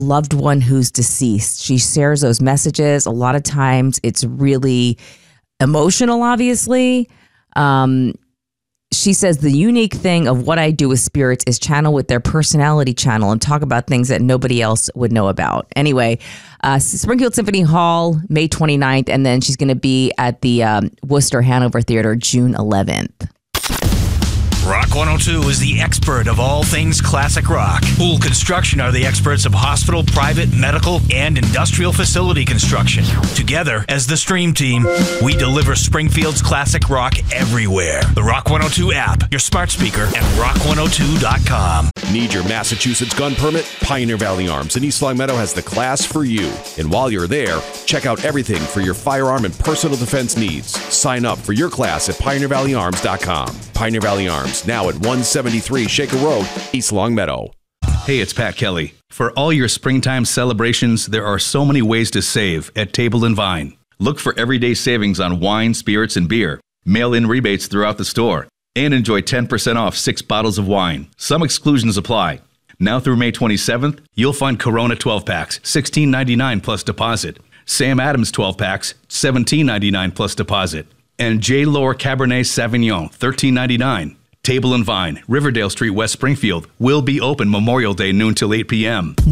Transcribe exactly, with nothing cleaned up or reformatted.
loved one who's deceased. She shares those messages. A lot of times it's really emotional, obviously. Um, she says the unique thing of what I do with spirits is channel with their personality channel and talk about things that nobody else would know about. Anyway, uh, Springfield Symphony Hall, May twenty-ninth, and then she's going to be at the um, Worcester Hanover Theater, June eleventh. Rock one oh two is the expert of all things classic rock. Pool Construction are the experts of hospital, private, medical, and industrial facility construction. Together, as the Stream Team, we deliver Springfield's classic rock everywhere. The Rock one oh two app, your smart speaker, and rock one oh two dot com. Need your Massachusetts gun permit? Pioneer Valley Arms in East Longmeadow has the class for you. And while you're there, check out everything for your firearm and personal defense needs. Sign up for your class at pioneer valley arms dot com. Pioneer Valley Arms, now at one seventy-three Shaker Road, East Longmeadow. Hey, it's Pat Kelly. For all your springtime celebrations, there are so many ways to save at Table and Vine. Look for everyday savings on wine, spirits, and beer. Mail-in rebates throughout the store. And enjoy ten percent off six bottles of wine. Some exclusions apply. Now through May twenty-seventh, you'll find Corona twelve packs, sixteen ninety-nine plus deposit. Sam Adams twelve packs, seventeen ninety-nine plus deposit. And J. Lohr Cabernet Sauvignon, thirteen ninety-nine. Table and Vine, Riverdale Street, West Springfield, will be open Memorial Day noon till eight p.m.